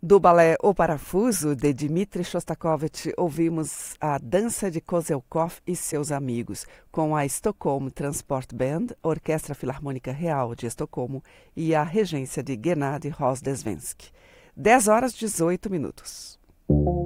Do balé O Parafuso, de Dmitri Shostakovich, ouvimos a Dança de Kozelkov e seus amigos, com a Stockholm Transport Band, Orquestra Filarmônica Real de Estocolmo e a regência de Gennady Rozdestvensky. 10 horas 18 minutos.